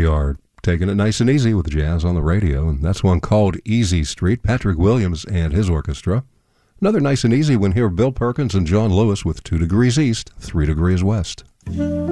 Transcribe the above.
are taking it nice and easy with jazz on the radio, and that's one called Easy Street, Patrick Williams and his orchestra. Another nice and easy one here, Bill Perkins and John Lewis with 2 Degrees East, 3 Degrees West.